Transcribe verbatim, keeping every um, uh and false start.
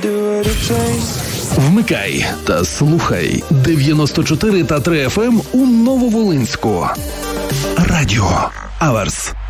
Вмикай та слухай дев'яносто чотири та три еф ем у Нововолинську. Радіо Аверс.